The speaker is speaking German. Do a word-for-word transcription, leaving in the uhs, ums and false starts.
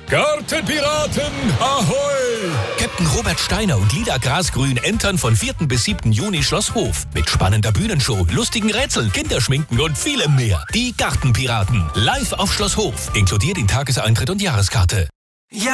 Gartenpiraten, ahoi! Captain Robert Steiner und Lida Grasgrün entern von vierten bis siebten Juni Schloss Hof. Mit spannender Bühnenshow, lustigen Rätseln, Kinderschminken und vielem mehr. Die Gartenpiraten. Live auf Schloss Hof. Inkludiert in Tageseintritt und Jahreskarte.